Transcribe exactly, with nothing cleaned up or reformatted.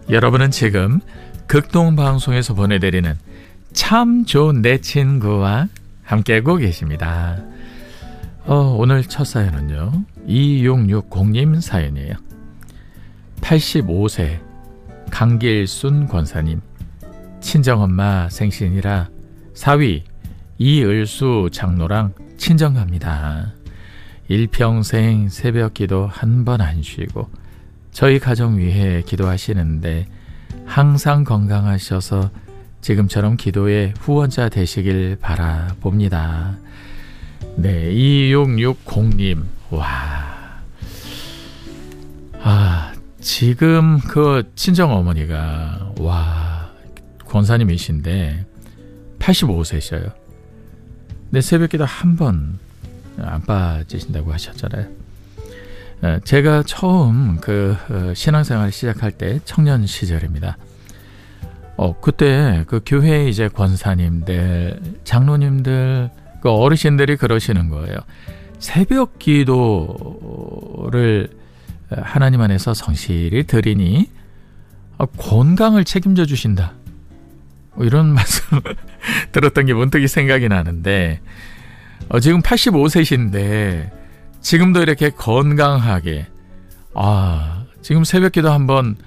여러분은 지금 극동방송에서 보내드리는 참 좋은 내 친구와 함께하고 계십니다. 어, 오늘 첫 사연은요, 이육육공님 사연이에요. 팔십오 세 강길순 권사님, 친정엄마 생신이라 사위 이을수 장로랑 친정 갑니다. 일평생 새벽 기도 한 번 안 쉬고 저희 가정 위해 기도하시는데 항상 건강하셔서 지금처럼 기도의 후원자 되시길 바라봅니다. 네, 이육육공님. 와. 아, 지금 그 친정 어머니가, 와, 권사님이신데 팔십오 세셔요. 근데 새벽 기도 한 번 안 빠지신다고 하셨잖아요. 제가 처음 그 신앙생활을 시작할 때 청년 시절입니다. 어, 그때 그 교회 이제 권사님들, 장로님들, 그 어르신들이 그러시는 거예요. 새벽 기도를 하나님 안에서 성실히 드리니 건강을 책임져 주신다. 이런 말씀 들었던 게 문득 생각이 나는데, 어, 지금 팔십오 세신데 지금도 이렇게 건강하게, 아, 지금 새벽 기도 한번